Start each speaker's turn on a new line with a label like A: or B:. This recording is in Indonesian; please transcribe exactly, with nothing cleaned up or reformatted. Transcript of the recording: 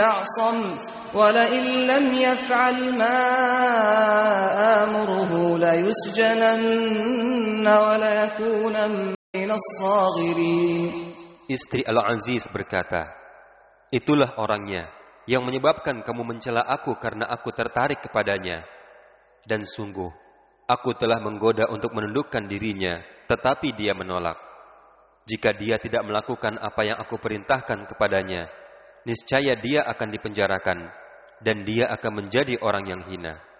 A: يعصم ولئن لم يفعل ما آمره ليسجنن وليكون من الصاغرين.
B: Istri Al-Aziz berkata, itulah orangnya yang menyebabkan kamu mencela aku karena aku tertarik kepadanya. Dan sungguh, aku telah menggoda untuk menundukkan dirinya, tetapi dia menolak. Jika dia tidak melakukan apa yang aku perintahkan kepadanya, niscaya dia akan dipenjarakan, dan dia akan menjadi orang yang hina.